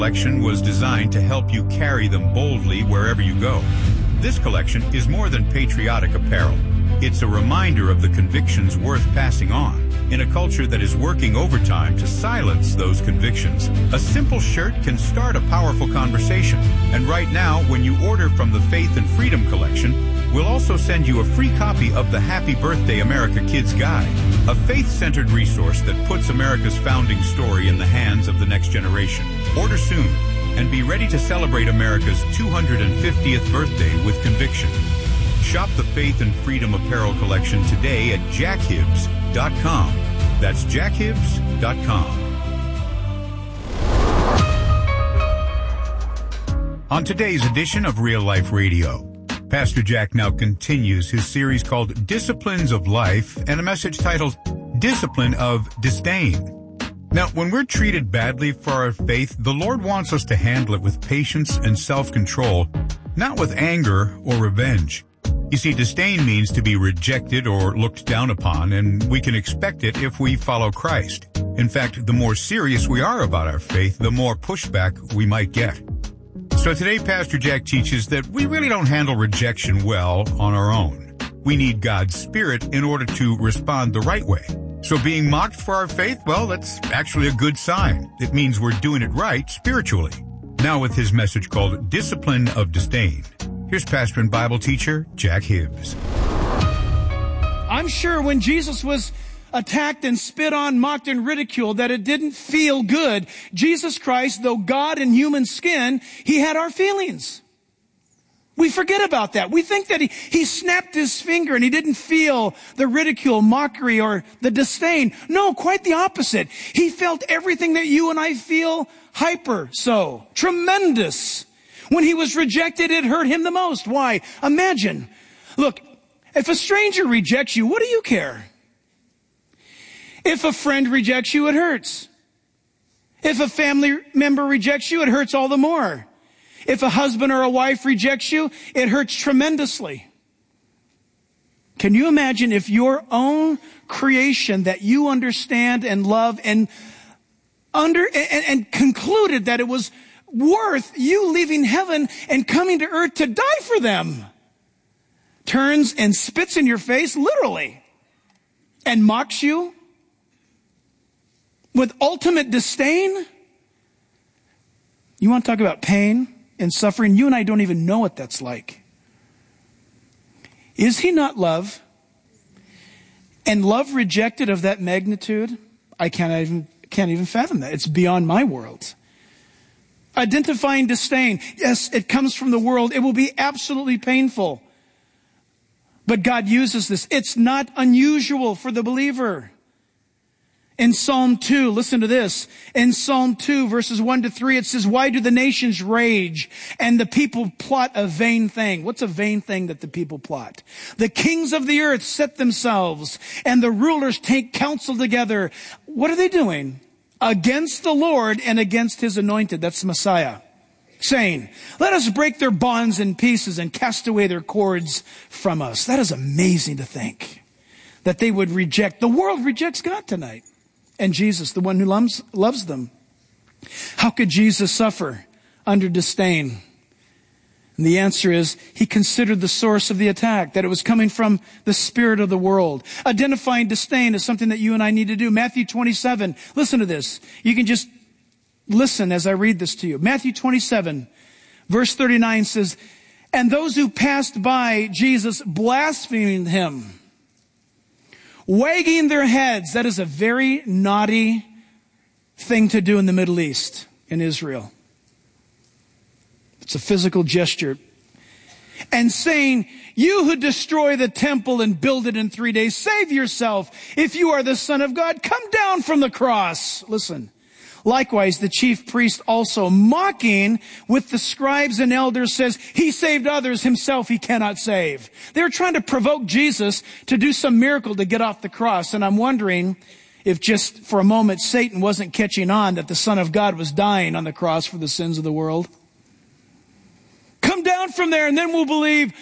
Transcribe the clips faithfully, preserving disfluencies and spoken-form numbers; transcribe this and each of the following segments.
collection was designed to help you carry them boldly wherever you go. This collection is more than patriotic apparel. It's a reminder of the convictions worth passing on in a culture that is working overtime to silence those convictions. A simple shirt can start a powerful conversation. And right now, when you order from the Faith and Freedom collection, we'll also send you a free copy of the Happy Birthday America Kids Guide, a faith-centered resource that puts America's founding story in the hands of the next generation. Order soon and be ready to celebrate America's two hundred fiftieth birthday with conviction. Shop the Faith and Freedom Apparel collection today at jack hibbs dot com. That's jack hibbs dot com. On today's edition of Real Life Radio, Pastor Jack now continues his series called Disciplines of Life and a message titled Discipline of Disdain. Now, when we're treated badly for our faith, the Lord wants us to handle it with patience and self-control, not with anger or revenge. You see, disdain means to be rejected or looked down upon, and we can expect it if we follow Christ. In fact, the more serious we are about our faith, the more pushback we might get. So today, Pastor Jack teaches that we really don't handle rejection well on our own. We need God's Spirit in order to respond the right way. So being mocked for our faith, well, that's actually a good sign. It means we're doing it right spiritually. Now with his message called Discipline of Disdain, here's pastor and Bible teacher Jack Hibbs. I'm sure when Jesus was attacked and spit on, mocked and ridiculed, that it didn't feel good. Jesus Christ, though God in human skin, he had our feelings. We forget about that. We think that he, he snapped his finger and he didn't feel the ridicule, mockery, or the disdain. No, quite the opposite. He felt everything that you and I feel hyper so. Tremendous. When he was rejected, it hurt him the most. Why? Imagine. Look, if a stranger rejects you, what do you care? If a friend rejects you, it hurts. If a family member rejects you, it hurts all the more. If a husband or a wife rejects you, it hurts tremendously. Can you imagine if your own creation that you understand and love and under and, and concluded that it was worth you leaving heaven and coming to earth to die for them, turns and spits in your face, literally, and mocks you with ultimate disdain? You want to talk about pain and suffering? You and I don't even know what that's like. Is he not love? And love rejected of that magnitude? I can't even, can't even fathom that. It's beyond my world. Identifying disdain. Yes, it comes from the world. It will be absolutely painful. But God uses this. It's not unusual for the believer. In Psalm two, listen to this. In Psalm two, verses one to three, it says, "Why do the nations rage and the people plot a vain thing?" What's a vain thing that the people plot? "The kings of the earth set themselves and the rulers take counsel together." What are they doing? Against the Lord and against his anointed. That's the Messiah. Saying, "Let us break their bonds in pieces and cast away their cords from us." That is amazing to think that they would reject. The world rejects God tonight. And Jesus, the one who loves, loves them. How could Jesus suffer under disdain? And the answer is, he considered the source of the attack, that it was coming from the spirit of the world. Identifying disdain is something that you and I need to do. Matthew twenty-seven, listen to this. You can just listen as I read this to you. Matthew twenty-seven, verse thirty-nine says, "And those who passed by Jesus blasphemed him, wagging their heads." That is a very naughty thing to do in the Middle East, in Israel. It's a physical gesture. "And saying, 'You who destroy the temple and build it in three days, save yourself. If you are the Son of God, come down from the cross.' Listen. Likewise, the chief priest also, mocking with the scribes and elders, says, 'He saved others, himself he cannot save.'" They're trying to provoke Jesus to do some miracle to get off the cross. And I'm wondering if just for a moment Satan wasn't catching on that the Son of God was dying on the cross for the sins of the world. Come down from there and then we'll believe.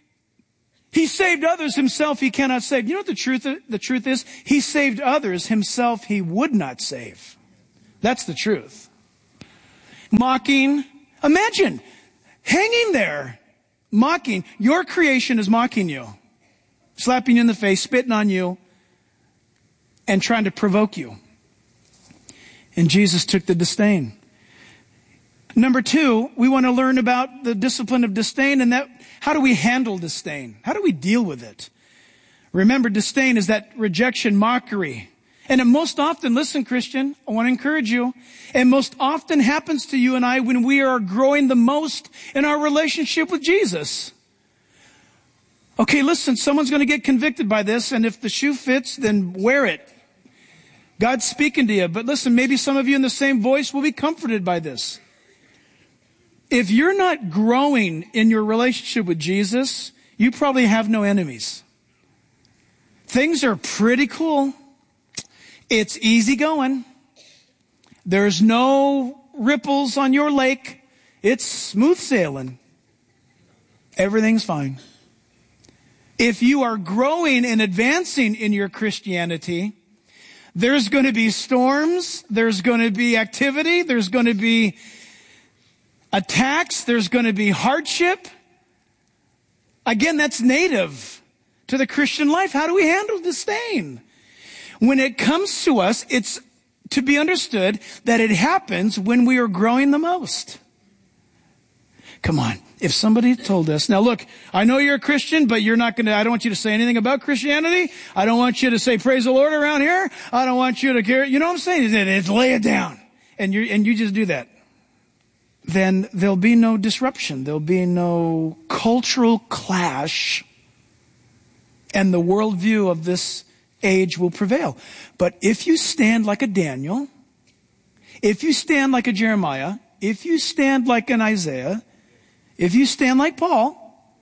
He saved others, himself he cannot save. You know what the truth, the truth is? He saved others, himself he would not save. That's the truth. mocking. Imagine hanging there, mocking. Your creation is mocking you, slapping you in the face, spitting on you, and trying to provoke you. And Jesus took the disdain. Number two, we want to learn about the discipline of disdain, and that how do we handle disdain? How do we deal with it? Remember, disdain is that rejection, mockery. And it most often, listen, Christian, I want to encourage you, it most often happens to you and I when we are growing the most in our relationship with Jesus. Okay, listen, someone's going to get convicted by this, and if the shoe fits, then wear it. God's speaking to you. But listen, maybe some of you in the same voice will be comforted by this. If you're not growing in your relationship with Jesus, you probably have no enemies. Things are pretty cool. It's easy going. There's no ripples on your lake. It's smooth sailing. Everything's fine. If you are growing and advancing in your Christianity, there's going to be storms, there's going to be activity, there's going to be attacks, there's going to be hardship. Again, that's native to the Christian life. How do we handle disdain? When it comes to us, it's to be understood that it happens when we are growing the most. Come on. If somebody told us, now look, I know you're a Christian, but you're not going to, I don't want you to say anything about Christianity. I don't want you to say praise the Lord around here. I don't want you to care. You know what I'm saying? It's lay it down. And you and you just do that. Then there'll be no disruption. There'll be no cultural clash. And the worldview of this age will prevail. But if you stand like a Daniel, if you stand like a Jeremiah, if you stand like an Isaiah, if you stand like Paul,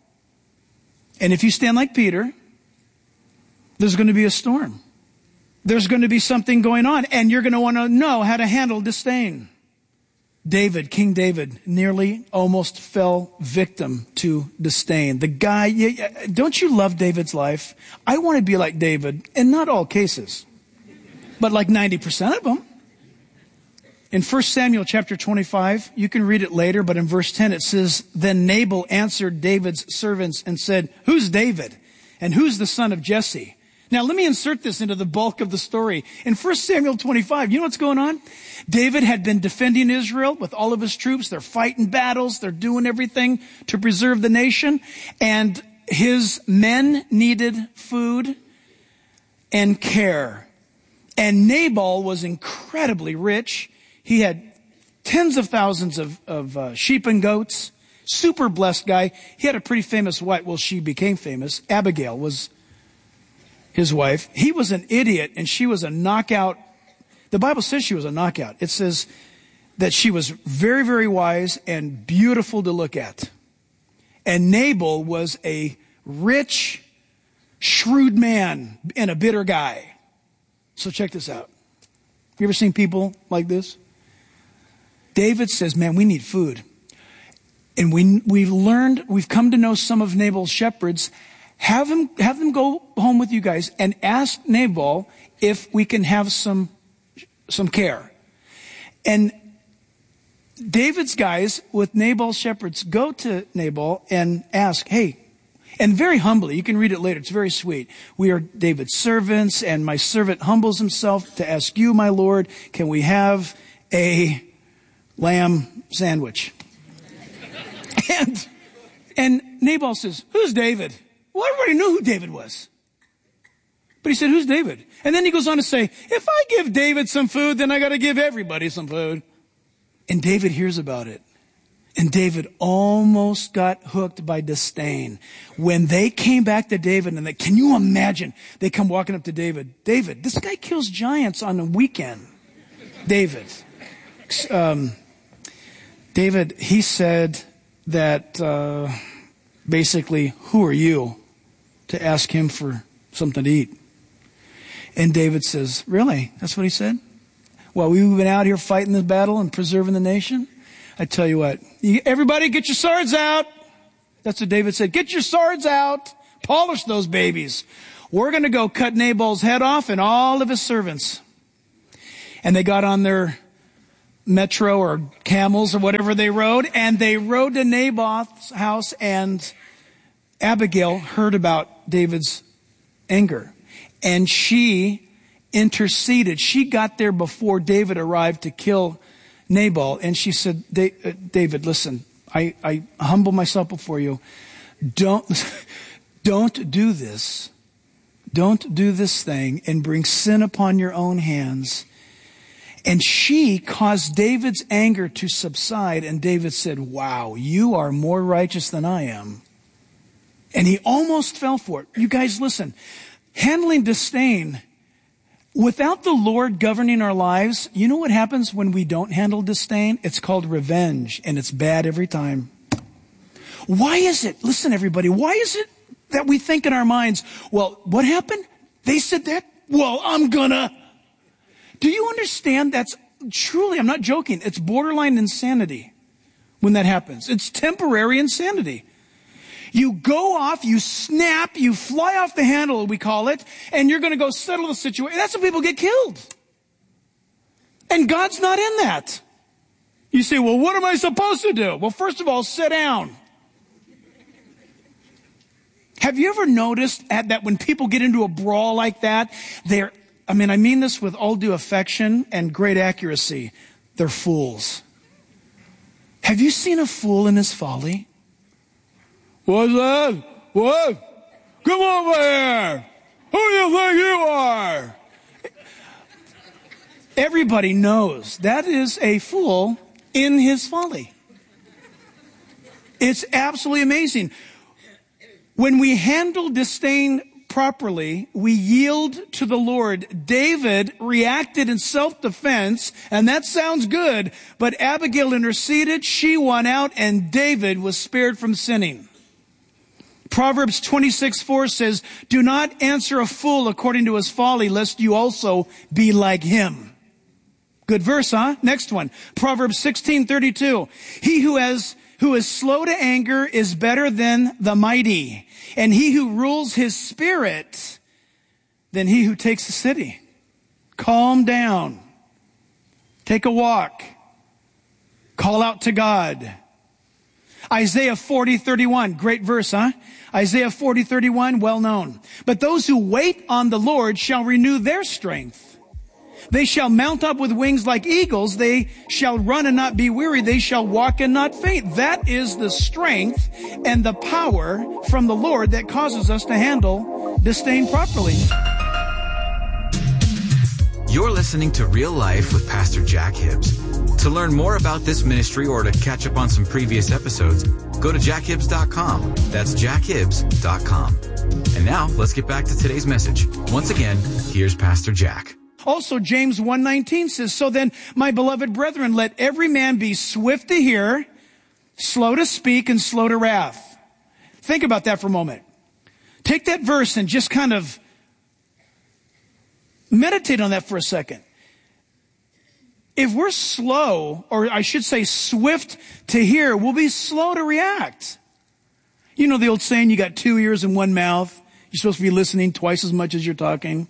and if you stand like Peter, there's going to be a storm. There's going to be something going on, and you're going to want to know how to handle disdain. David, King David, nearly almost fell victim to disdain. The guy, don't you love David's life? I want to be like David, in not all cases, but like ninety percent of them. In First Samuel chapter twenty-five, you can read it later, but in verse ten it says, Then Nabal answered David's servants and said, Who's David? And who's the son of Jesse? Now let me insert this into the bulk of the story. In First Samuel twenty-five, you know what's going on? David had been defending Israel with all of his troops. They're fighting battles. They're doing everything to preserve the nation. And his men needed food and care. And Nabal was incredibly rich. He had tens of thousands of, of uh, sheep and goats. Super blessed guy. He had a pretty famous wife. Well, she became famous. Abigail was his wife. He was an idiot, and she was a knockout. The Bible says she was a knockout. It says that she was very, very wise and beautiful to look at. And Nabal was a rich, shrewd man and a bitter guy. So check this out. You ever seen people like this? David says, man, we need food. And we, we've learned, we've come to know some of Nabal's shepherds. Have them, have them go home with you guys and ask Nabal if we can have some, some care. And David's guys with Nabal's shepherds go to Nabal and ask, hey, and very humbly, you can read it later, it's very sweet. We are David's servants, and my servant humbles himself to ask you, my Lord, can we have a lamb sandwich? and, and Nabal says, who's David? Well, everybody knew who David was. But he said, who's David? And then he goes on to say, if I give David some food, then I got to give everybody some food. And David hears about it. And David almost got hooked by disdain. When they came back to David, and they, can you imagine? They come walking up to David. David, this guy kills giants on a weekend. David. Um, David, he said that uh, basically, who are you to ask him for something to eat? And David says, really? That's what he said? Well, we've been out here fighting this battle and preserving the nation. I tell you what, you, everybody get your swords out. That's what David said. Get your swords out. Polish those babies. We're going to go cut Nabal's head off and all of his servants. And they got on their metro or camels or whatever they rode, and they rode to Naboth's house, and Abigail heard about David's anger, and she interceded. She got there before David arrived to kill Nabal, and she said, David, listen, I, I humble myself before you. Don't, don't do this. Don't do this thing and bring sin upon your own hands. And she caused David's anger to subside, and David said, wow, you are more righteous than I am. And he almost fell for it. You guys, listen, handling disdain, without the Lord governing our lives, you know what happens when we don't handle disdain? It's called revenge, and it's bad every time. Why is it, listen everybody, why is it that we think in our minds, well, what happened? They said that? Well, I'm gonna. Do you understand that's truly, I'm not joking, it's borderline insanity when that happens. It's temporary insanity. You go off, you snap, you fly off the handle, we call it, and you're going to go settle the situation. That's when people get killed. And God's not in that. You say, well, what am I supposed to do? Well, first of all, sit down. Have you ever noticed that when people get into a brawl like that, they're, I mean, I mean this with all due affection and great accuracy, they're fools. Have you seen a fool in his folly? What's that? What? Come over here. Who do you think you are? Everybody knows that is a fool in his folly. It's absolutely amazing. When we handle disdain properly, we yield to the Lord. David reacted in self-defense, and that sounds good, but Abigail interceded, she won out, and David was spared from sinning. Proverbs twenty-six four says, do not answer a fool according to his folly, lest you also be like him. Good verse, huh? Next one. Proverbs sixteen thirty-two. He who has, who is slow to anger is better than the mighty, and he who rules his spirit than he who takes a city. Calm down. Take a walk. Call out to God. Isaiah forty thirty-one, great verse, huh? Isaiah forty thirty-one, well known. But those who wait on the Lord shall renew their strength. They shall mount up with wings like eagles. They shall run and not be weary. They shall walk and not faint. That is the strength and the power from the Lord that causes us to handle disdain properly. You're listening to Real Life with Pastor Jack Hibbs. To learn more about this ministry or to catch up on some previous episodes, go to jack hibbs dot com. That's jack hibbs dot com. And now, let's get back to today's message. Once again, here's Pastor Jack. Also, James one nineteen says, so then, my beloved brethren, let every man be swift to hear, slow to speak, and slow to wrath. Think about that for a moment. Take that verse and just kind of meditate on that for a second. If we're slow, or I should say swift to hear, we'll be slow to react. You know the old saying, you got two ears and one mouth. You're supposed to be listening twice as much as you're talking.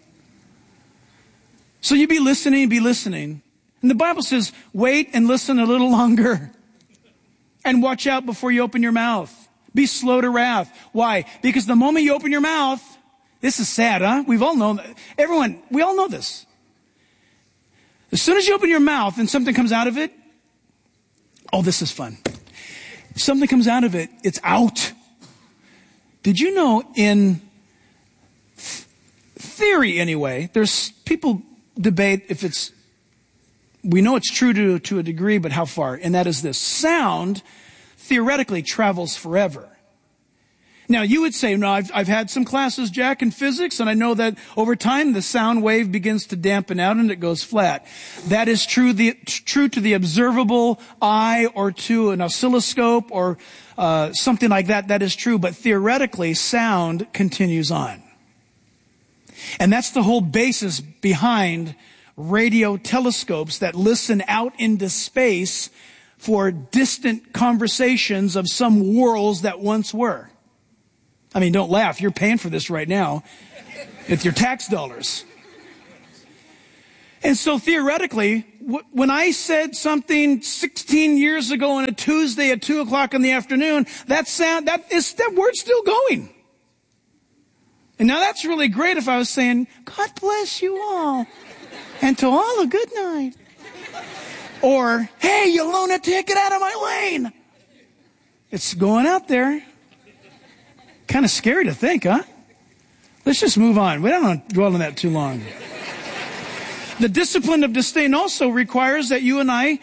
So you be listening, be listening. And the Bible says, wait and listen a little longer. And watch out before you open your mouth. Be slow to wrath. Why? Because the moment you open your mouth, this is sad, huh? We've all known that. Everyone, we all know this. As soon as you open your mouth and something comes out of it, oh, this is fun. Something comes out of it, it's out. Did you know in th- theory anyway, there's people debate if it's, we know it's true to, to a degree, but how far? And that is this. Sound theoretically travels forever. Now, you would say, no, I've, I've had some classes, Jack, in physics, and I know that over time the sound wave begins to dampen out and it goes flat. That is true, the, true to the observable eye or to an oscilloscope or uh, something like that. That is true, but theoretically, sound continues on. And that's the whole basis behind radio telescopes that listen out into space for distant conversations of some worlds that once were. I mean, don't laugh. You're paying for this right now with your tax dollars. And so theoretically, when I said something sixteen years ago on a Tuesday at two o'clock in the afternoon, that sound, that is, that word's still going. And now that's really great if I was saying, God bless you all, and to all a good night. Or, hey, you lunatic, get out of my lane. It's going out there. Kind of scary to think, huh? Let's just move on. We don't want to dwell on that too long. The discipline of disdain also requires that you and I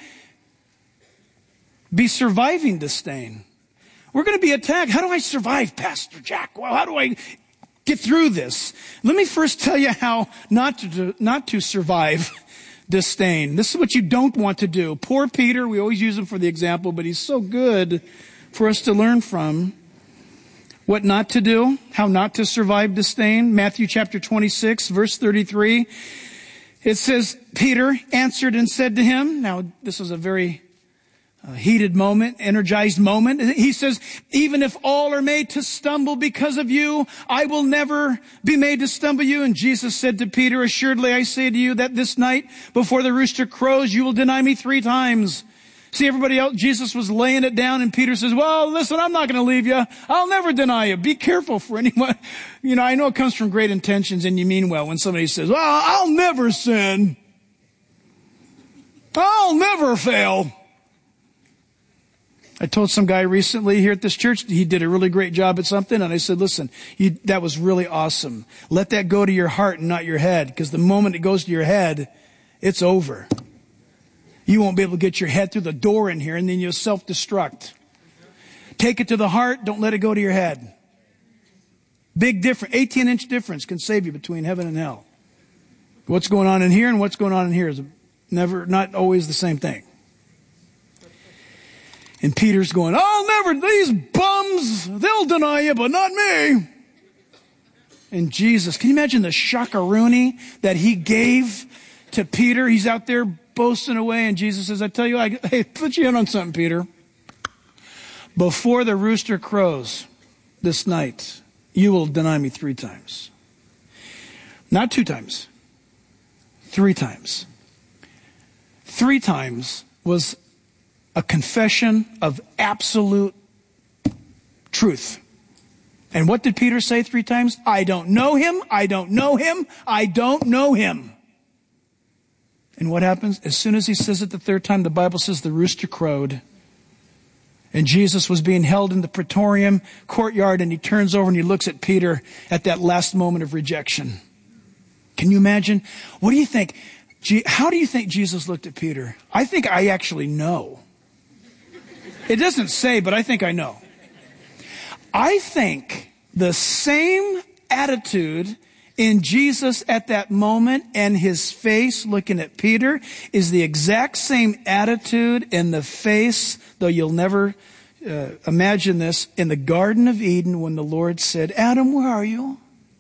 be surviving disdain. We're going to be attacked. How do I survive, Pastor Jack? Well, how do I get through this? Let me first tell you how not to, not to survive disdain. This is what you don't want to do. Poor Peter, we always use him for the example, but he's so good for us to learn from. What not to do, how not to survive disdain. Matthew chapter twenty-six, verse thirty-three. It says, Peter answered and said to him, now this was a very uh, heated moment, energized moment. He says, even if all are made to stumble because of you, I will never be made to stumble you. And Jesus said to Peter, assuredly I say to you that this night before the rooster crows, you will deny me three times. See, everybody else, Jesus was laying it down, and Peter says, well, listen, I'm not going to leave you. I'll never deny you. Be careful for anyone. You know, I know it comes from great intentions, and you mean well when somebody says, well, I'll never sin. I'll never fail. I told some guy recently here at this church, he did a really great job at something, and I said, listen, you, that was really awesome. Let that go to your heart and not your head, because the moment it goes to your head, it's over. You won't be able to get your head through the door in here, and then you'll self-destruct. Take it to the heart. Don't let it go to your head. Big difference. eighteen-inch difference can save you between heaven and hell. What's going on in here and what's going on in here is never, not always the same thing. And Peter's going, I'll never, these bums, they'll deny you, but not me. And Jesus, can you imagine the shakaroony that he gave to Peter? He's out there boasting away, and Jesus says, I tell you, I, hey, put you in on something, Peter. Before the rooster crows this night, you will deny me three times. Not two times. Three times. Three times was a confession of absolute truth. And what did Peter say three times? I don't know him, I don't know him, I don't know him. And what happens? As soon as he says it the third time, the Bible says the rooster crowed. And Jesus was being held in the praetorium courtyard, and he turns over and he looks at Peter at that last moment of rejection. Can you imagine? What do you think? How do you think Jesus looked at Peter? I think I actually know. It doesn't say, but I think I know. I think the same attitude in Jesus at that moment and his face looking at Peter is the exact same attitude in the face, though you'll never uh, imagine this, in the Garden of Eden when the Lord said, Adam, where are you?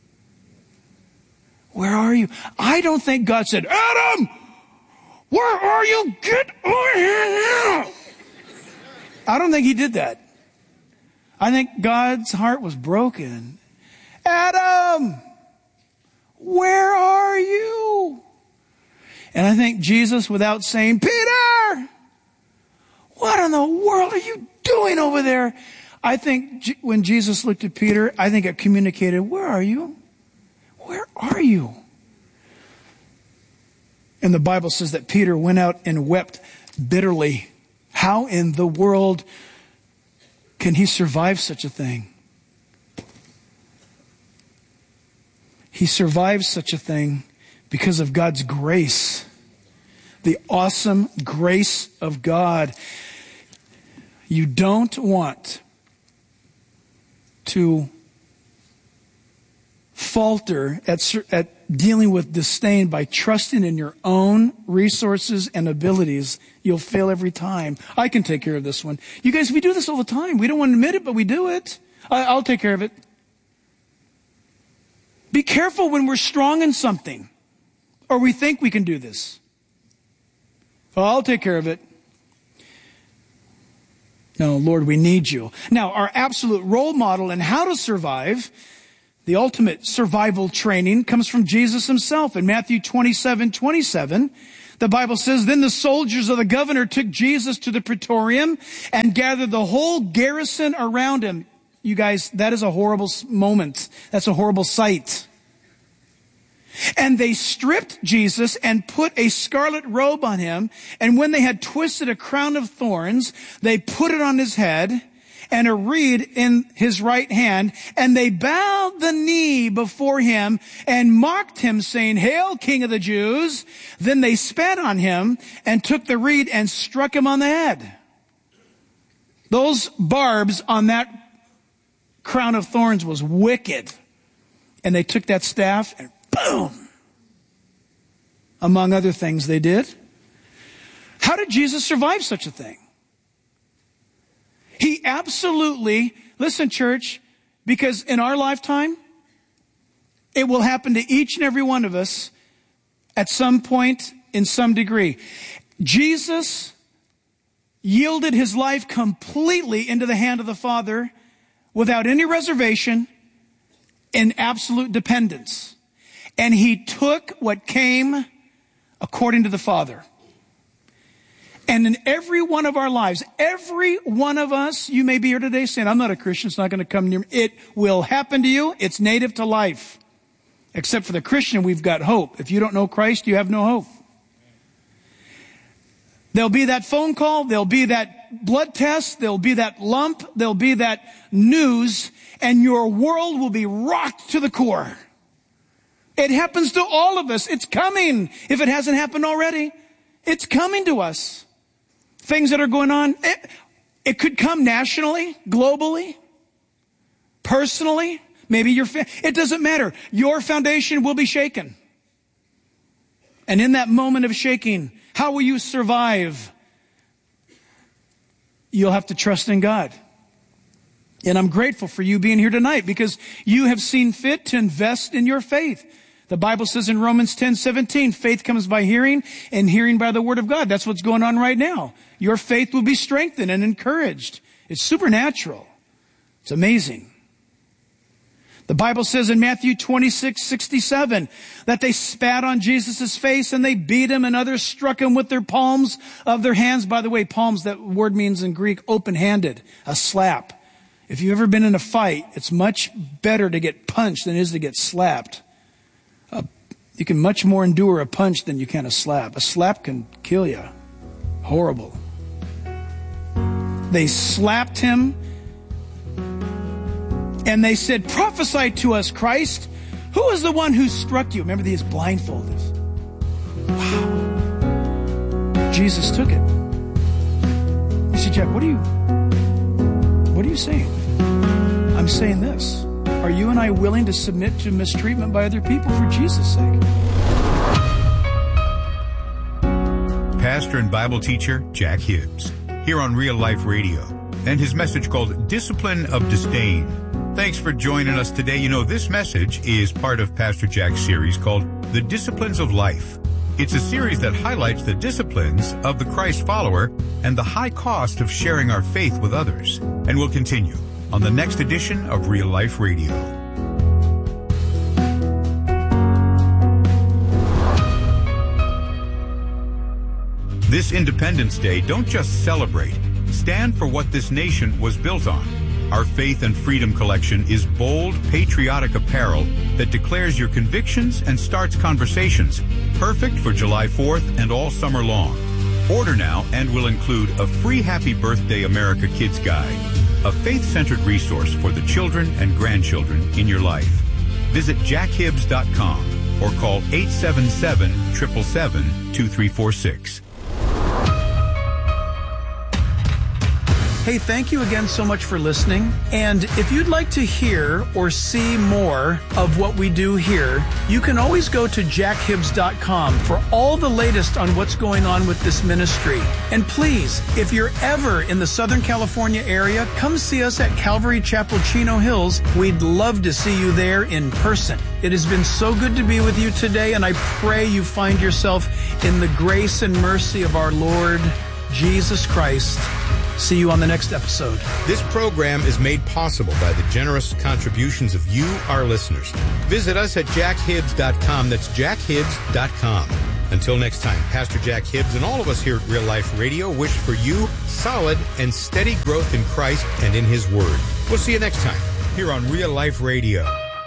Where are you? I don't think God said, Adam, where are you? Get over here now. I don't think he did that. I think God's heart was broken. Adam, where are you? And I think Jesus, without saying, Peter, what in the world are you doing over there? I think G- when Jesus looked at Peter, I think it communicated, where are you? Where are you? And the Bible says that Peter went out and wept bitterly. How in the world can he survive such a thing? He survives such a thing because of God's grace. The awesome grace of God. You don't want to falter at, at dealing with disdain by trusting in your own resources and abilities. You'll fail every time. I can take care of this one. You guys, we do this all the time. We don't want to admit it, but we do it. I, I'll take care of it. Be careful when we're strong in something, or we think we can do this. Oh, I'll take care of it. No, Lord, we need you. Now, our absolute role model in how to survive The ultimate survival training comes from Jesus himself. In Matthew twenty-seven twenty-seven, the Bible says, "Then the soldiers of the governor took Jesus to the praetorium and gathered the whole garrison around him." You guys, that is a horrible moment. That's a horrible sight. "And they stripped Jesus and put a scarlet robe on him. And when they had twisted a crown of thorns, they put it on his head and a reed in his right hand. And they bowed the knee before him and mocked him, saying, 'Hail, King of the Jews!' Then they spat on him and took the reed and struck him on the head." Those barbs on that crown of thorns was wicked. And they took that staff and boom! Among other things they did. How did Jesus survive such a thing? He absolutely, listen church, because in our lifetime, it will happen to each and every one of us at some point in some degree. Jesus yielded his life completely into the hand of the Father without any reservation, in absolute dependence. And he took what came according to the Father. And in every one of our lives, every one of us, you may be here today saying, "I'm not a Christian, it's not going to come near me." It will happen to you. It's native to life. Except for the Christian, we've got hope. If you don't know Christ, you have no hope. There'll be that phone call, there'll be that blood test, there'll be that lump, there'll be that news, and your world will be rocked to the core. It happens to all of us. It's coming. If it hasn't happened already, it's coming to us. Things that are going on. It, it could come nationally, globally, personally. Maybe your fa- it doesn't matter. Your foundation will be shaken. And in that moment of shaking, how will you survive? You'll have to trust in God. And I'm grateful for you being here tonight because you have seen fit to invest in your faith. The Bible says in Romans ten seventeen, faith comes by hearing and hearing by the word of God. That's what's going on right now. Your faith will be strengthened and encouraged. It's supernatural. It's amazing. The Bible says in Matthew twenty-six sixty-seven that they spat on Jesus' face and they beat him and others struck him with their palms of their hands. By the way, palms, that word means in Greek open-handed, a slap. If you've ever been in a fight, it's much better to get punched than it is to get slapped. Uh, you can much more endure a punch than you can a slap. A slap can kill you. Horrible. They slapped him and they said, "Prophesy to us, Christ. Who is the one who struck you?" Remember, these blindfolded. Wow. Jesus took it. You see, Jack, what are you, what are you saying? I'm saying this. Are you and I willing to submit to mistreatment by other people for Jesus' sake? Pastor and Bible teacher Jack Hibbs, here on Real Life Radio, and his message called Discipline of Disdain. Thanks for joining us today. You know, this message is part of Pastor Jack's series called The Disciplines of Life. It's a series that highlights the disciplines of the Christ follower and the high cost of sharing our faith with others. And we'll continue on the next edition of Real Life Radio. This Independence Day, don't just celebrate. Stand for what this nation was built on. Our Faith and Freedom collection is bold, patriotic apparel that declares your convictions and starts conversations. Perfect for July fourth and all summer long. Order now and will include a free Happy Birthday America Kids Guide, a faith-centered resource for the children and grandchildren in your life. Visit jack hibbs dot com or call eight seven seven, seven seven seven, two three four six. Hey, thank you again so much for listening. And if you'd like to hear or see more of what we do here, you can always go to jack hibbs dot com for all the latest on what's going on with this ministry. And please, if you're ever in the Southern California area, come see us at Calvary Chapel, Chino Hills. We'd love to see you there in person. It has been so good to be with you today, and I pray you find yourself in the grace and mercy of our Lord Jesus Christ. See you on the next episode. This program is made possible by the generous contributions of you, our listeners. Visit us at jack hibbs dot com. That's jack hibbs dot com. Until next time, Pastor Jack Hibbs and all of us here at Real Life Radio wish for you solid and steady growth in Christ and in His Word. We'll see you next time here on Real Life Radio.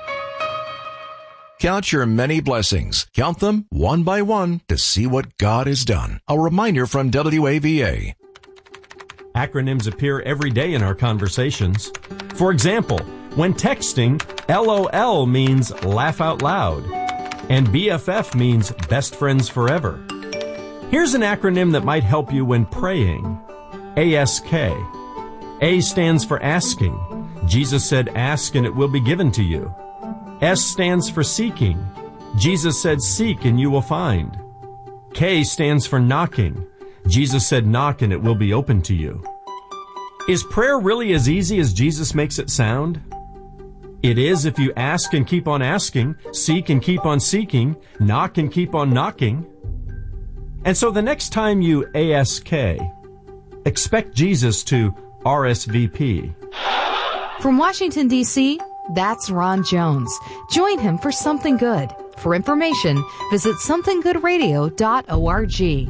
Count your many blessings. Count them one by one to see what God has done. A reminder from W A V A. Acronyms appear every day in our conversations. For example, when texting, L O L means laugh out loud, and B F F means best friends forever. Here's an acronym that might help you when praying. A S K. A stands for asking. Jesus said, ask and it will be given to you. S stands for seeking. Jesus said, seek and you will find. K stands for knocking. Jesus said, knock and it will be open to you. Is prayer really as easy as Jesus makes it sound? It is if you ask and keep on asking, seek and keep on seeking, knock and keep on knocking. And so the next time you A S K, expect Jesus to R S V P. From Washington, D C, that's Ron Jones. Join him for Something Good. For information, visit something good radio dot org.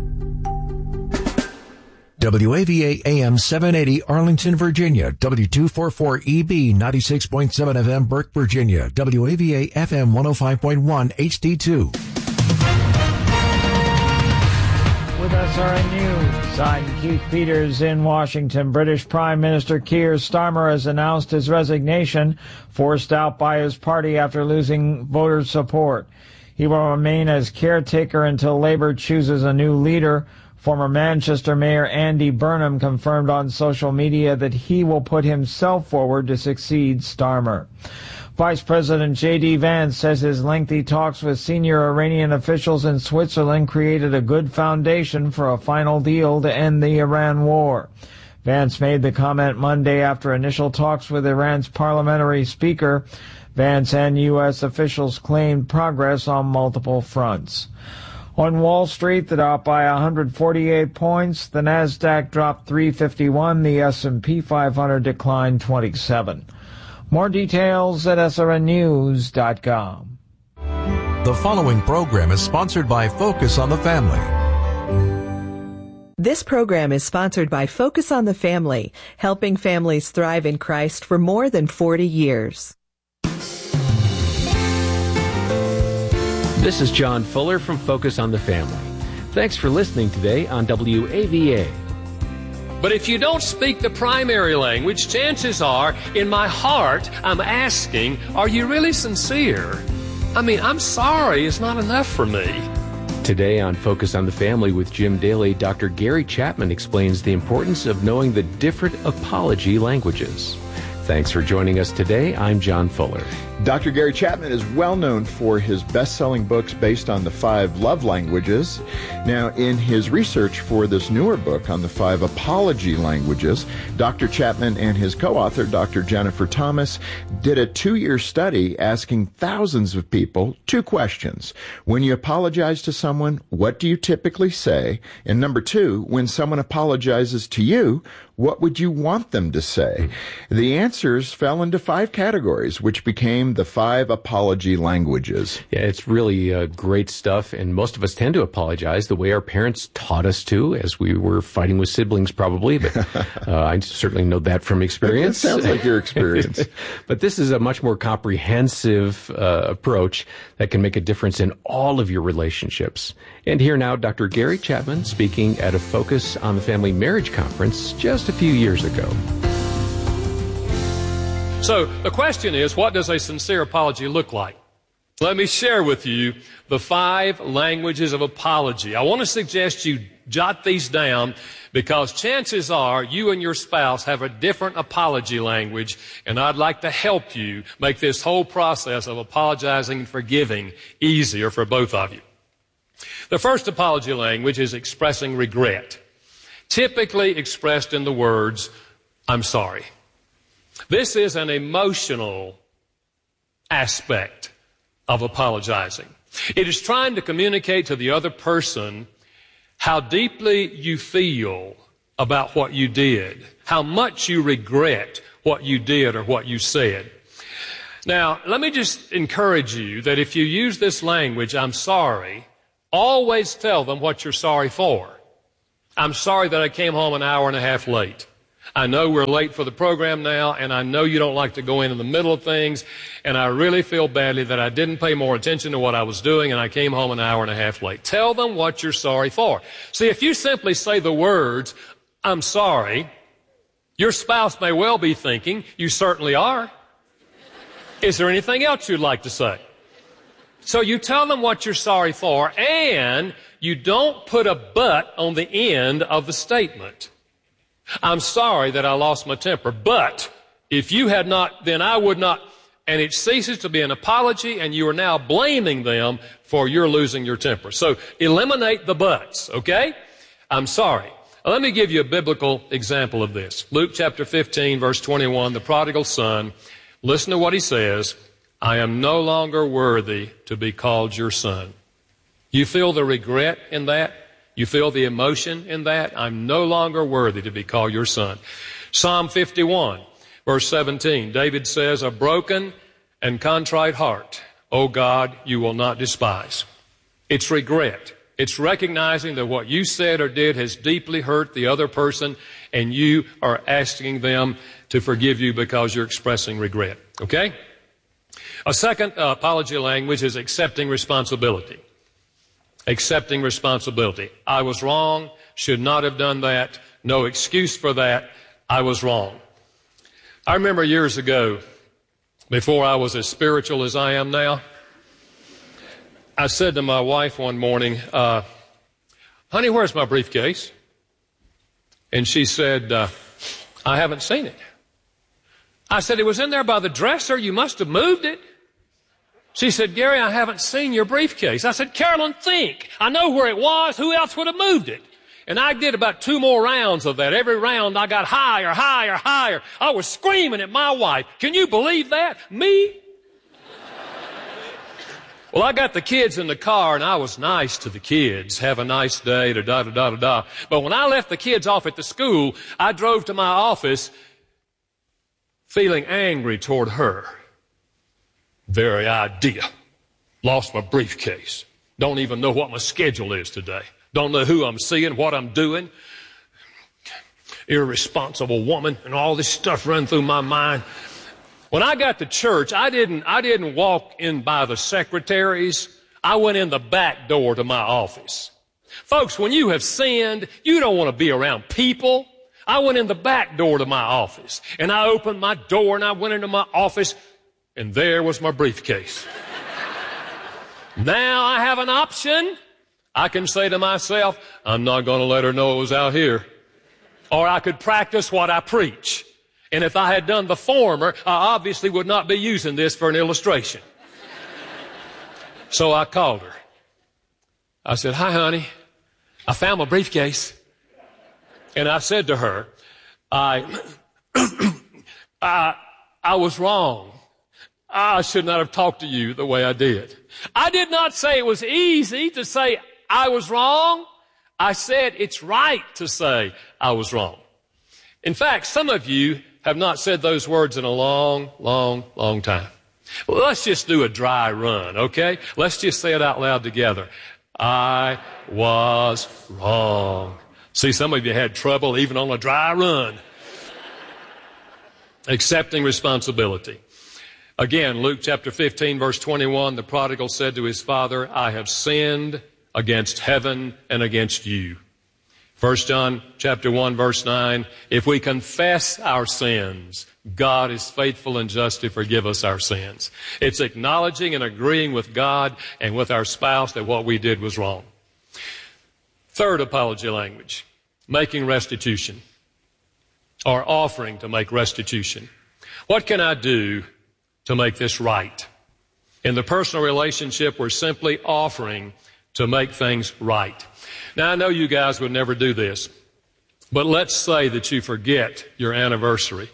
W A V A A M seven eighty Arlington, Virginia. W two forty-four E B ninety-six point seven F M Burke, Virginia. W A V A F M one oh five point one H D two. With S R N News, I'm Keith Peters in Washington. British Prime Minister Keir Starmer has announced his resignation, forced out by his party after losing voter support. He will remain as caretaker until Labour chooses a new leader. Former Manchester Mayor Andy Burnham confirmed on social media that he will put himself forward to succeed Starmer. Vice President J D Vance says his lengthy talks with senior Iranian officials in Switzerland created a good foundation for a final deal to end the Iran war. Vance made the comment Monday after initial talks with Iran's parliamentary speaker. Vance and U S officials claimed progress on multiple fronts. On Wall Street, the Dow by one hundred forty-eight points. The Nasdaq dropped three fifty-one. The S and P five hundred declined twenty-seven. More details at S R N news dot com. The following program is sponsored by Focus on the Family. This program is sponsored by Focus on the Family, helping families thrive in Christ for more than forty years. This is John Fuller from Focus on the Family. Thanks for listening today on W A V A. But if you don't speak the primary language, chances are, in my heart, I'm asking, are you really sincere? I mean, I'm sorry, it's not enough for me. Today on Focus on the Family with Jim Daly, Doctor Gary Chapman explains the importance of knowing the different apology languages. Thanks for joining us today. I'm John Fuller. Doctor Gary Chapman is well known for his best-selling books based on the five love languages. Now, in his research for this newer book on the five apology languages, Doctor Chapman and his co-author, Doctor Jennifer Thomas, did a two-year study asking thousands of people two questions. When you apologize to someone, what do you typically say? And number two, when someone apologizes to you, what would you want them to say? The answers fell into five categories, which became the five apology languages. Yeah, it's really uh, great stuff, and most of us tend to apologize the way our parents taught us to, as we were fighting with siblings probably, but uh, I certainly know that from experience. It sounds like your experience. But this is a much more comprehensive uh, approach that can make a difference in all of your relationships. And here now, Doctor Gary Chapman speaking at a Focus on the Family Marriage Conference just a few years ago. So the question is, what does a sincere apology look like? Let me share with you the five languages of apology. I want to suggest you jot these down because chances are you and your spouse have a different apology language, and I'd like to help you make this whole process of apologizing and forgiving easier for both of you. The first apology language is expressing regret, typically expressed in the words, I'm sorry. This is an emotional aspect of apologizing. It is trying to communicate to the other person how deeply you feel about what you did, how much you regret what you did or what you said. Now, let me just encourage you that if you use this language, I'm sorry, always tell them what you're sorry for. I'm sorry that I came home an hour and a half late. I know we're late for the program now, and I know you don't like to go in in the middle of things, and I really feel badly that I didn't pay more attention to what I was doing, and I came home an hour and a half late. Tell them what you're sorry for. See, if you simply say the words, I'm sorry, your spouse may well be thinking, you certainly are. Is there anything else you'd like to say? So you tell them what you're sorry for, and you don't put a but on the end of the statement. I'm sorry that I lost my temper, but if you had not, then I would not. And it ceases to be an apology, and you are now blaming them for your losing your temper. So eliminate the buts, okay? I'm sorry. Let me give you a biblical example of this. Luke chapter fifteen, verse twenty-one, the prodigal son. Listen to what he says. I am no longer worthy to be called your son. You feel the regret in that? You feel the emotion in that? I'm no longer worthy to be called your son. Psalm fifty-one, verse seventeen, David says, a broken and contrite heart, O God, you will not despise. It's regret. It's recognizing that what you said or did has deeply hurt the other person, and you are asking them to forgive you because you're expressing regret. Okay? A second uh, apology language is accepting responsibility. Accepting responsibility. I was wrong, should not have done that, no excuse for that, I was wrong. I remember years ago, before I was as spiritual as I am now, I said to my wife one morning, uh, honey, where's my briefcase? And she said, uh, I haven't seen it. I said, it was in there by the dresser, you must have moved it. She said, Gary, I haven't seen your briefcase. I said, Carolyn, think. I know where it was. Who else would have moved it? And I did about two more rounds of that. Every round I got higher, higher, higher. I was screaming at my wife. Can you believe that? Me? Well, I got the kids in the car, and I was nice to the kids. Have a nice day, da-da-da-da-da. But when I left the kids off at the school, I drove to my office feeling angry toward her. Very idea. Lost my briefcase. Don't even know what my schedule is today. Don't know who I'm seeing, what I'm doing. Irresponsible woman, and all this stuff run through my mind. When I got to church, I didn't, I didn't walk in by the secretaries. I went in the back door to my office. Folks, when you have sinned, you don't want to be around people. I went in the back door to my office, and I opened my door, and I went into my office, and there was my briefcase. Now I have an option. I can say to myself, I'm not going to let her know it was out here. Or I could practice what I preach. And if I had done the former, I obviously would not be using this for an illustration. So I called her. I said, hi, honey. I found my briefcase. And I said to her, I, I, I was wrong. I should not have talked to you the way I did. I did not say it was easy to say I was wrong. I said it's right to say I was wrong. In fact, some of you have not said those words in a long, long, long time. Well, let's just do a dry run, okay? Let's just say it out loud together. I was wrong. See, some of you had trouble even on a dry run. Accepting responsibility. Again, Luke chapter fifteen, verse twenty-one, the prodigal said to his father, I have sinned against heaven and against you. First John chapter one, verse nine, if we confess our sins, God is faithful and just to forgive us our sins. It's acknowledging and agreeing with God and with our spouse that what we did was wrong. Third apology language, making restitution or offering to make restitution. What can I do to make this right? In the personal relationship, we're simply offering to make things right. Now, I know you guys would never do this, but let's say that you forget your anniversary.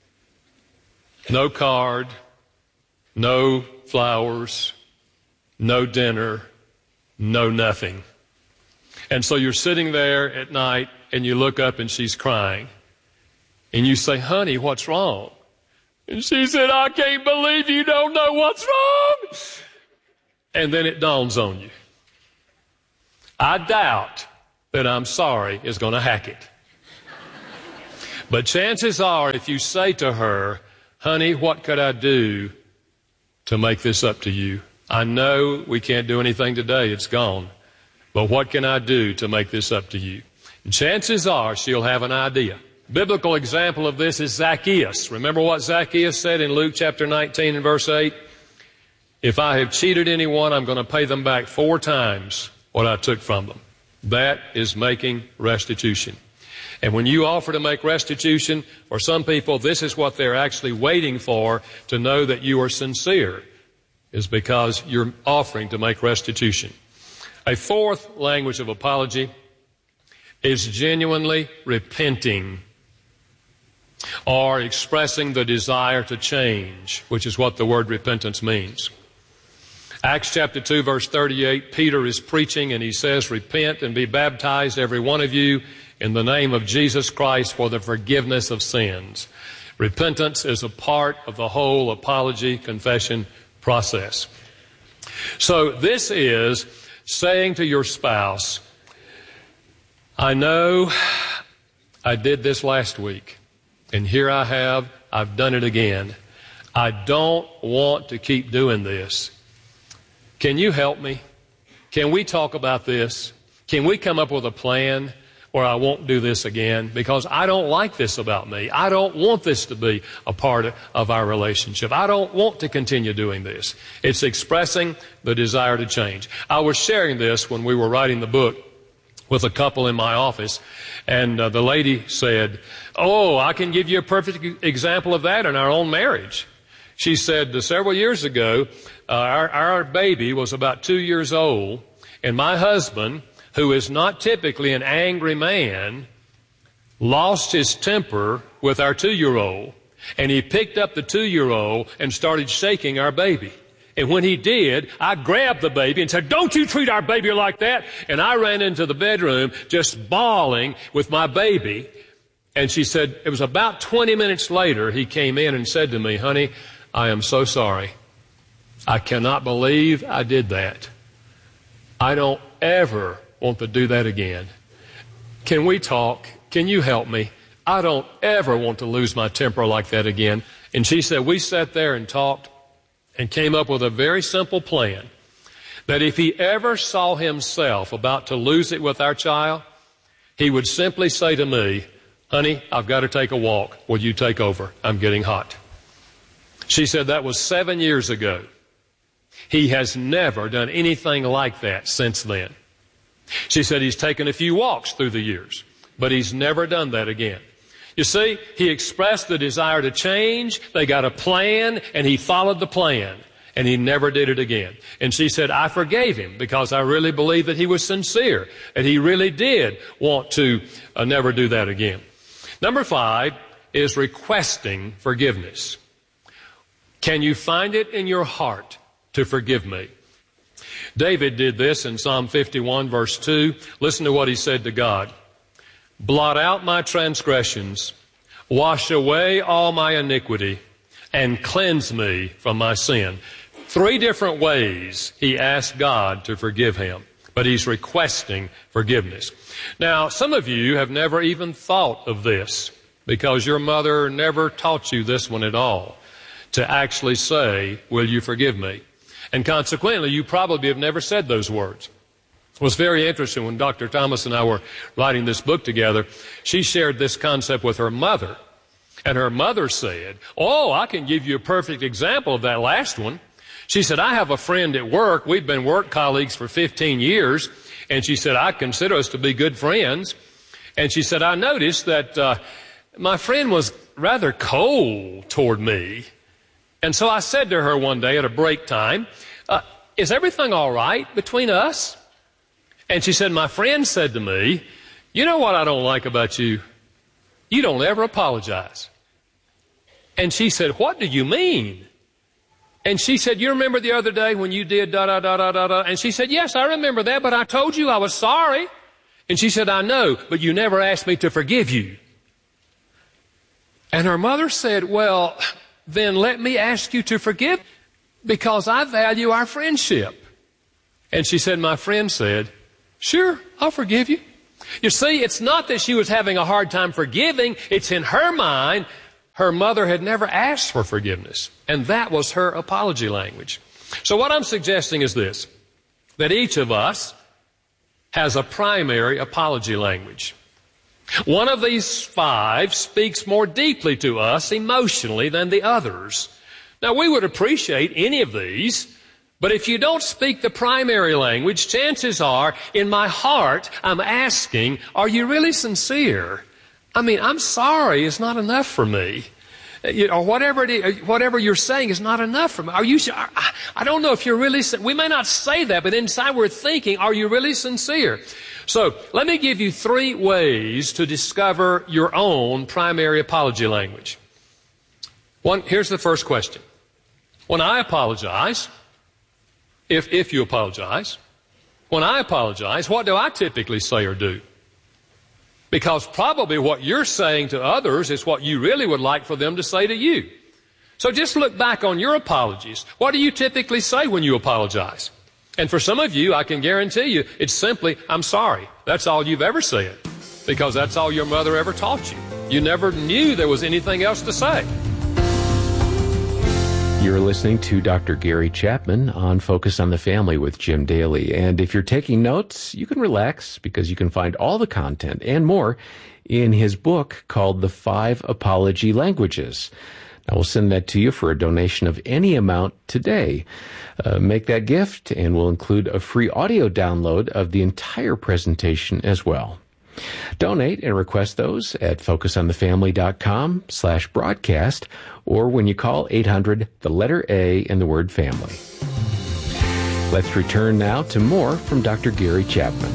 No card, no flowers, no dinner, no nothing. And so you're sitting there at night and you look up and she's crying. And you say, honey, what's wrong? And she said, I can't believe you don't know what's wrong. And then it dawns on you. I doubt that I'm sorry is going to hack it. But chances are, if you say to her, honey, what could I do to make this up to you? I know we can't do anything today. It's gone. But what can I do to make this up to you? And chances are she'll have an idea. Biblical example of this is Zacchaeus. Remember what Zacchaeus said in Luke chapter nineteen and verse eight? If I have cheated anyone, I'm going to pay them back four times what I took from them. That is making restitution. And when you offer to make restitution, for some people, this is what they're actually waiting for, to know that you are sincere, is because you're offering to make restitution. A fourth language of apology is genuinely repenting or expressing the desire to change, which is what the word repentance means. Acts chapter two, verse thirty-eight, Peter is preaching and he says, repent and be baptized, every one of you, in the name of Jesus Christ for the forgiveness of sins. Repentance is a part of the whole apology confession process. So this is saying to your spouse, I know I did this last week, and here I have, I've done it again. I don't want to keep doing this. Can you help me? Can we talk about this? Can we come up with a plan where I won't do this again? Because I don't like this about me. I don't want this to be a part of our relationship. I don't want to continue doing this. It's expressing the desire to change. I was sharing this when we were writing the book with a couple in my office, and uh, the lady said, oh, I can give you a perfect example of that in our own marriage. She said, uh, several years ago, uh, our, our baby was about two years old, and my husband, who is not typically an angry man, lost his temper with our two-year-old, and he picked up the two-year-old and started shaking our baby. And when he did, I grabbed the baby and said, don't you treat our baby like that. And I ran into the bedroom just bawling with my baby. And she said, it was about twenty minutes later, he came in and said to me, honey, I am so sorry. I cannot believe I did that. I don't ever want to do that again. Can we talk? Can you help me? I don't ever want to lose my temper like that again. And she said, we sat there and talked and came up with a very simple plan that if he ever saw himself about to lose it with our child, he would simply say to me, honey, I've got to take a walk. Will you take over? I'm getting hot. She said that was seven years ago. He has never done anything like that since then. She said he's taken a few walks through the years, but he's never done that again. You see, he expressed the desire to change. They got a plan, and he followed the plan, and he never did it again. And she said, I forgave him because I really believe that he was sincere, and he really did want to uh, never do that again. Number five is requesting forgiveness. Can you find it in your heart to forgive me? David did this in Psalm fifty-one, verse two. Listen to what he said to God. Blot out my transgressions, wash away all my iniquity, and cleanse me from my sin. Three different ways he asked God to forgive him, but he's requesting forgiveness. Now, some of you have never even thought of this because your mother never taught you this one at all, to actually say, will you forgive me? And consequently, you probably have never said those words. It was very interesting when Doctor Thomas and I were writing this book together. She shared this concept with her mother. And her mother said, oh, I can give you a perfect example of that last one. She said, I have a friend at work. We've been work colleagues for fifteen years. And she said, I consider us to be good friends. And she said, I noticed that uh, my friend was rather cold toward me. And so I said to her one day at a break time, uh, is everything all right between us? And she said, my friend said to me, you know what I don't like about you? You don't ever apologize. And she said, what do you mean? And she said, you remember the other day when you did da da da da da da? And she said, yes, I remember that, but I told you I was sorry. And she said, I know, but you never asked me to forgive you. And her mother said, well, then let me ask you to forgive because I value our friendship. And she said, my friend said, sure, I'll forgive you. You see, it's not that she was having a hard time forgiving. It's in her mind, her mother had never asked for forgiveness. And that was her apology language. So what I'm suggesting is this, that each of us has a primary apology language. One of these five speaks more deeply to us emotionally than the others. Now, we would appreciate any of these, but if you don't speak the primary language, chances are, in my heart, I'm asking, are you really sincere? I mean, I'm sorry is not enough for me. Or whatever it is, whatever you're saying is not enough for me. Are you? I, I don't know if you're really. We may not say that, but inside we're thinking, are you really sincere? So let me give you three ways to discover your own primary apology language. One. Here's the first question. When I apologize, if if you apologize, when I apologize, what do I typically say or do? Because probably what you're saying to others is what you really would like for them to say to you. So just look back on your apologies. What do you typically say when you apologize? And for some of you, I can guarantee you, it's simply, I'm sorry. That's all you've ever said. Because that's all your mother ever taught you. You never knew there was anything else to say. You're listening to Doctor Gary Chapman on Focus on the Family with Jim Daly. And if you're taking notes, you can relax because you can find all the content and more in his book called The Five Apology Languages. I will send that to you for a donation of any amount today. Uh, make that gift and we'll include a free audio download of the entire presentation as well. Donate and request those at focusonthefamily.com slash broadcast or when you call eight hundred, the letter A and the word family. Let's return now to more from Doctor Gary Chapman.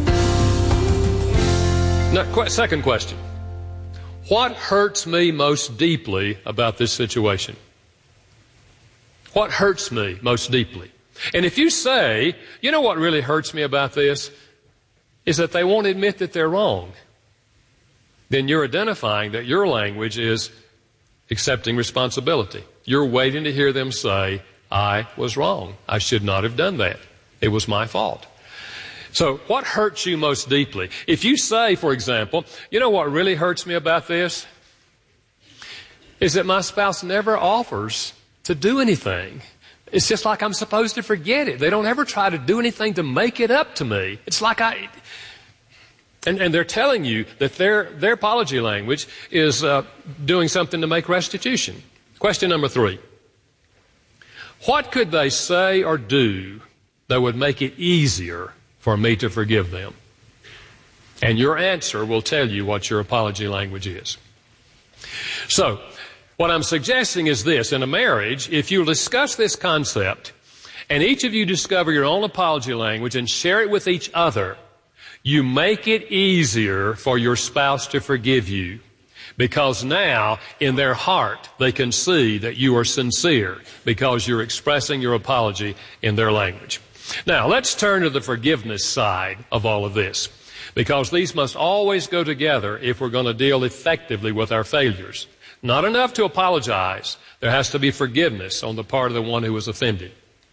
Now, second question. What hurts me most deeply about this situation? What hurts me most deeply? And if you say, you know what really hurts me about this? Is that they won't admit that they're wrong. Then you're identifying that your language is accepting responsibility. You're waiting to hear them say, I was wrong. I should not have done that. It was my fault. So what hurts you most deeply? If you say, for example, you know what really hurts me about this? Is that my spouse never offers to do anything. It's just like I'm supposed to forget it. They don't ever try to do anything to make it up to me. It's like I... And, and they're telling you that their, their apology language is uh, doing something to make restitution. Question number three. What could they say or do that would make it easier for me to forgive them? And your answer will tell you what your apology language is. So, what I'm suggesting is this. In a marriage, if you discuss this concept, and each of you discover your own apology language and share it with each other, you make it easier for your spouse to forgive you. Because now, in their heart, they can see that you are sincere because you're expressing your apology in their language. Now, let's turn to the forgiveness side of all of this. Because these must always go together if we're going to deal effectively with our failures. Not enough to apologize. There has to be forgiveness on the part of the one who was offended.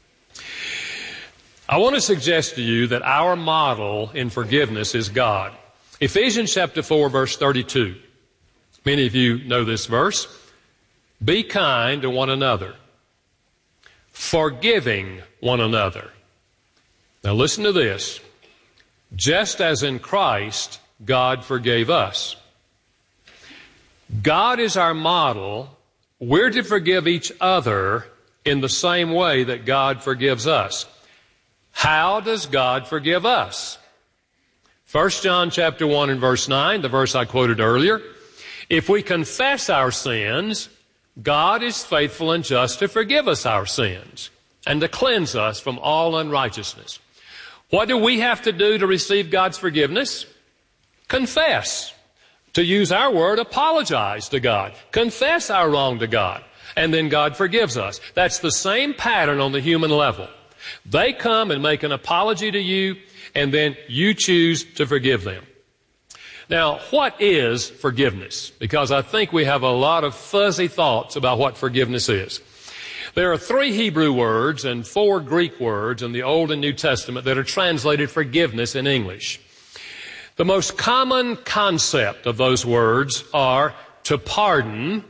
I want to suggest to you that our model in forgiveness is God. Ephesians chapter four, verse thirty-two. Many of you know this verse. Be kind to one another, forgiving one another. Now listen to this. Just as in Christ, God forgave us. God is our model. We're to forgive each other in the same way that God forgives us. How does God forgive us? First John chapter one and verse nine, the verse I quoted earlier. If we confess our sins, God is faithful and just to forgive us our sins and to cleanse us from all unrighteousness. What do we have to do to receive God's forgiveness? Confess. To use our word, apologize to God. Confess our wrong to God. And then God forgives us. That's the same pattern on the human level. They come and make an apology to you, and then you choose to forgive them. Now, what is forgiveness? Because I think we have a lot of fuzzy thoughts about what forgiveness is. There are three Hebrew words and four Greek words in the Old and New Testament that are translated forgiveness in English. The most common concept of those words are to pardon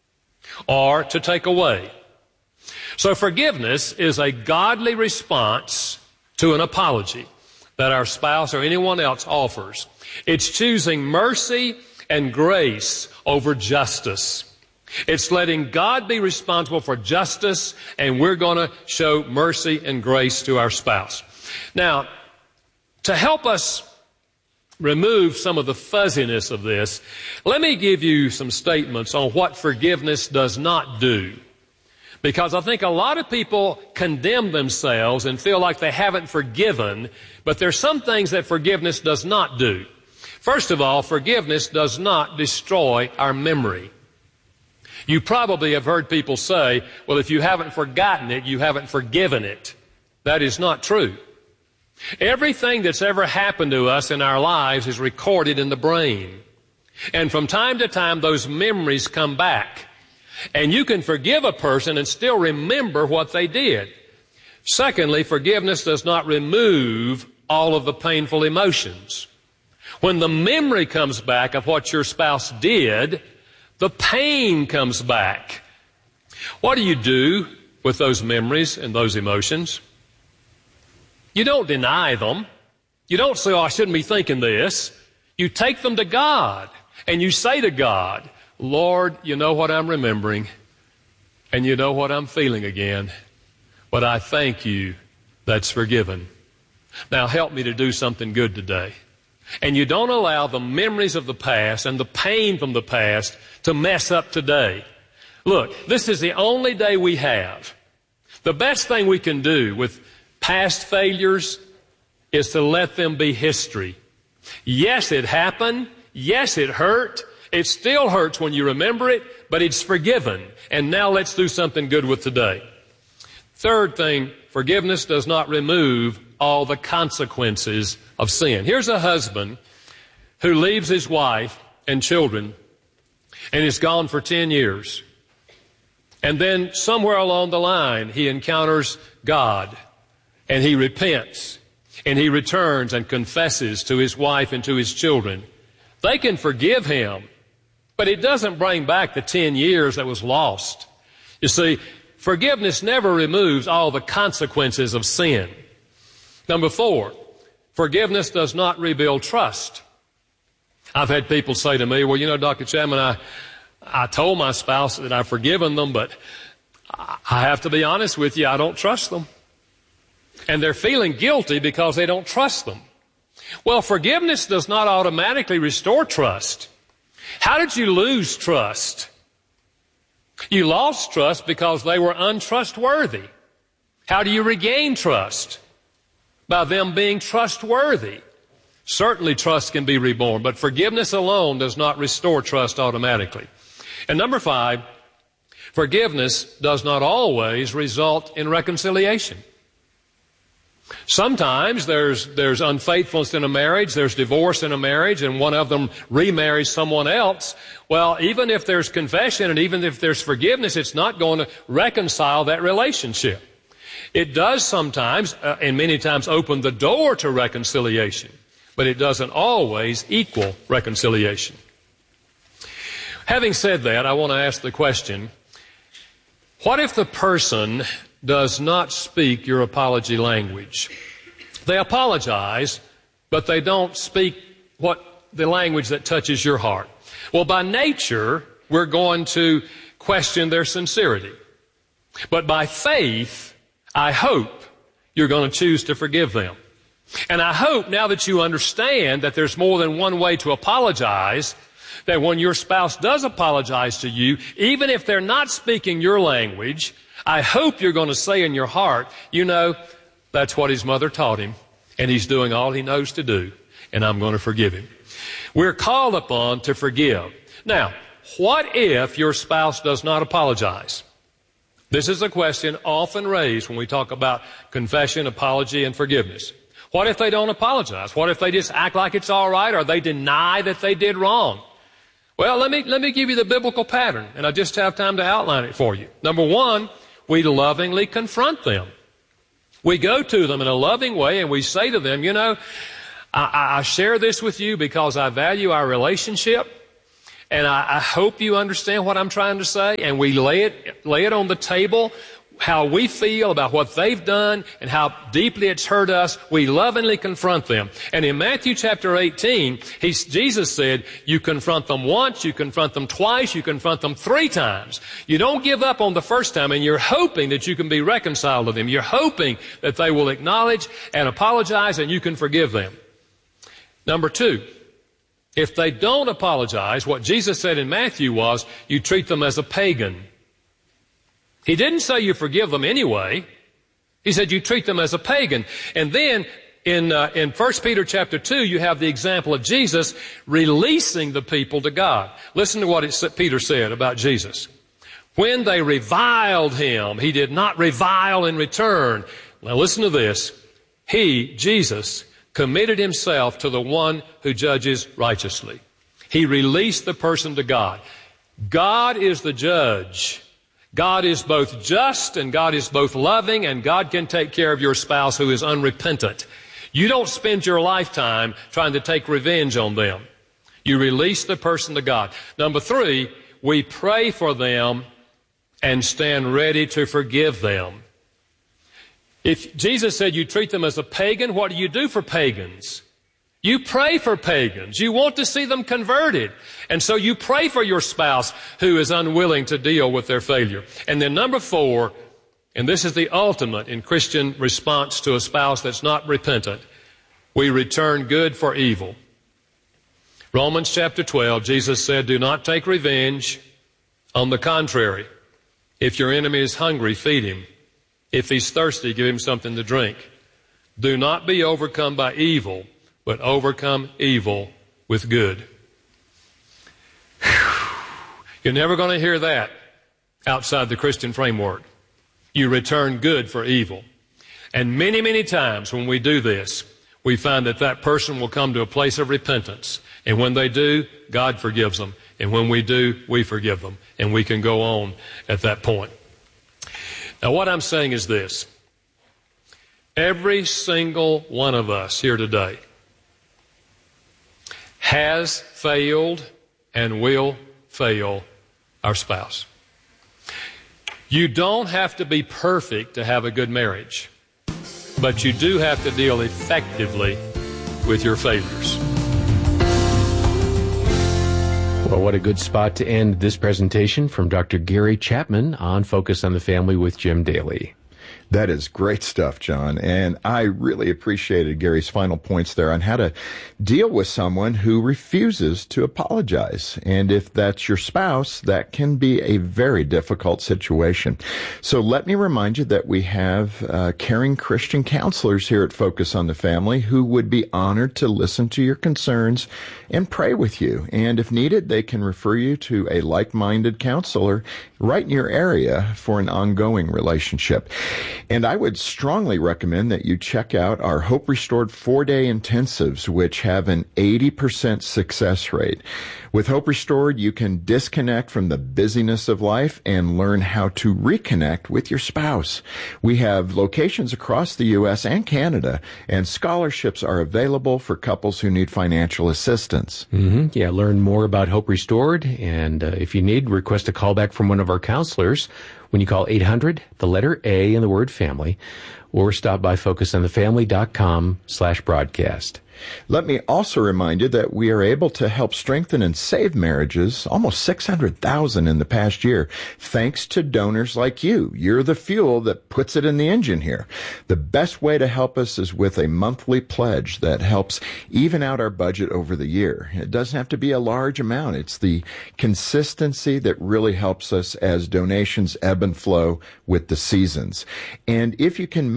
or to take away. So forgiveness is a godly response to an apology that our spouse or anyone else offers. It's choosing mercy and grace over justice. It's letting God be responsible for justice, and we're going to show mercy and grace to our spouse. Now, to help us remove some of the fuzziness of this, let me give you some statements on what forgiveness does not do. Because I think a lot of people condemn themselves and feel like they haven't forgiven, but there's some things that forgiveness does not do. First of all, forgiveness does not destroy our memory. You probably have heard people say, well, if you haven't forgotten it, you haven't forgiven it. That is not true. Everything that's ever happened to us in our lives is recorded in the brain. And from time to time, those memories come back. And you can forgive a person and still remember what they did. Secondly, forgiveness does not remove all of the painful emotions. When the memory comes back of what your spouse did, the pain comes back. What do you do with those memories and those emotions? You don't deny them. You don't say, oh, I shouldn't be thinking this. You take them to God, and you say to God, Lord, you know what I'm remembering, and you know what I'm feeling again, but I thank you that's forgiven. Now help me to do something good today. And you don't allow the memories of the past and the pain from the past to mess up today. Look, this is the only day we have. The best thing we can do with past failures is to let them be history. Yes, it happened. Yes, it hurt. It still hurts when you remember it, but it's forgiven. And now let's do something good with today. Third thing, forgiveness does not remove all the consequences of sin. Here's a husband who leaves his wife and children and is gone for ten years. And then somewhere along the line, he encounters God and he repents and he returns and confesses to his wife and to his children. They can forgive him, but it doesn't bring back the ten years that was lost. You see, forgiveness never removes all the consequences of sin. Number four, forgiveness does not rebuild trust. I've had people say to me, well, you know, Doctor Chapman, I, I told my spouse that I've forgiven them, but I have to be honest with you, I don't trust them. And they're feeling guilty because they don't trust them. Well, forgiveness does not automatically restore trust. How did you lose trust? You lost trust because they were untrustworthy. How do you regain trust? By them being trustworthy. Certainly trust can be reborn, but forgiveness alone does not restore trust automatically. And number five, forgiveness does not always result in reconciliation. Sometimes there's, there's unfaithfulness in a marriage, there's divorce in a marriage, and one of them remarries someone else. Well, even if there's confession and even if there's forgiveness, it's not going to reconcile that relationship. It does sometimes, uh, and many times, open the door to reconciliation, but it doesn't always equal reconciliation. Having said that, I want to ask the question, what if the person does not speak your apology language? They apologize, but they don't speak what the language that touches your heart. Well, by nature, we're going to question their sincerity. But by faith, I hope you're going to choose to forgive them. And I hope now that you understand that there's more than one way to apologize, that when your spouse does apologize to you, even if they're not speaking your language, I hope you're going to say in your heart, you know, that's what his mother taught him, and he's doing all he knows to do, and I'm going to forgive him. We're called upon to forgive. Now, what if your spouse does not apologize? This is a question often raised when we talk about confession, apology, and forgiveness. What if they don't apologize? What if they just act like it's all right, or they deny that they did wrong? Well, let me, let me give you the biblical pattern, and I just have time to outline it for you. Number one, we lovingly confront them. We go to them in a loving way, and we say to them, you know, I, I share this with you because I value our relationship, and I, I hope you understand what I'm trying to say. And we lay it, lay it on the table, how we feel about what they've done and how deeply it's hurt us. We lovingly confront them. And in Matthew chapter eighteen, he, Jesus said, you confront them once, you confront them twice, you confront them three times. You don't give up on the first time, and you're hoping that you can be reconciled to them. You're hoping that they will acknowledge and apologize, and you can forgive them. Number two, if they don't apologize, what Jesus said in Matthew was, you treat them as a pagan. He didn't say you forgive them anyway. He said you treat them as a pagan. And then in uh, in First Peter chapter two, you have the example of Jesus releasing the people to God. Listen to what it, Peter said about Jesus. When they reviled him, he did not revile in return. Now listen to this. He, Jesus, committed himself to the one who judges righteously. He released the person to God. God is the judge. God is both just and God is both loving, and God can take care of your spouse who is unrepentant. You don't spend your lifetime trying to take revenge on them. You release the person to God. Number three, we pray for them and stand ready to forgive them. If Jesus said you treat them as a pagan, what do you do for pagans? You pray for pagans. You want to see them converted. And so you pray for your spouse who is unwilling to deal with their failure. And then number four, and this is the ultimate in Christian response to a spouse that's not repentant, we return good for evil. Romans chapter twelve, Jesus said, do not take revenge. On the contrary, if your enemy is hungry, feed him. If he's thirsty, give him something to drink. Do not be overcome by evil, but overcome evil with good. You're never going to hear that outside the Christian framework. You return good for evil. And many, many times when we do this, we find that that person will come to a place of repentance. And when they do, God forgives them. And when we do, we forgive them. And we can go on at that point. Now, what I'm saying is this. Every single one of us here today has failed and will fail our spouse. You don't have to be perfect to have a good marriage, but you do have to deal effectively with your failures. Well, what a good spot to end this presentation from Doctor Gary Chapman on Focus on the Family with Jim Daly. That is great stuff, John. And I really appreciated Gary's final points there on how to deal with someone who refuses to apologize. And if that's your spouse, that can be a very difficult situation. So let me remind you that we have uh, caring Christian counselors here at Focus on the Family who would be honored to listen to your concerns and pray with you. And if needed, they can refer you to a like-minded counselor right in your area for an ongoing relationship. And I would strongly recommend that you check out our Hope Restored four-day intensives, which have an eighty percent success rate. With Hope Restored, you can disconnect from the busyness of life and learn how to reconnect with your spouse. We have locations across the U S and Canada, and scholarships are available for couples who need financial assistance. Mm-hmm. Yeah, learn more about Hope Restored, and uh, if you need, request a call back from one of our counselors when you call eight hundred, the letter A and the word family, or stop by focusonthefamily.com slash broadcast. Let me also remind you that we are able to help strengthen and save marriages, almost six hundred thousand in the past year, thanks to donors like you. You're the fuel that puts it in the engine here. The best way to help us is with a monthly pledge that helps even out our budget over the year. It doesn't have to be a large amount. It's the consistency that really helps us as donations ebb and flow with the seasons. And if you can make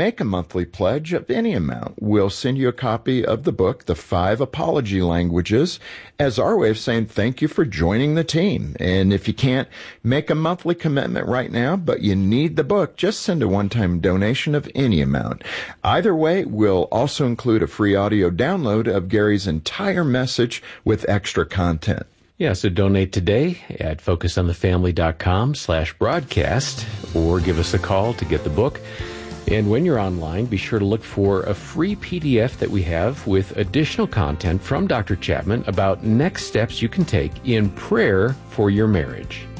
make a monthly pledge of any amount, we'll send you a copy of the book, The Five Apology Languages, as our way of saying thank you for joining the team. And if you can't make a monthly commitment right now, but you need the book, just send a one-time donation of any amount. Either way, we'll also include a free audio download of Gary's entire message with extra content. Yeah, so donate today at focusonthefamily.com slash broadcast, or give us a call to get the book. And when you're online, be sure to look for a free P D F that we have with additional content from Doctor Chapman about next steps you can take in prayer for your marriage.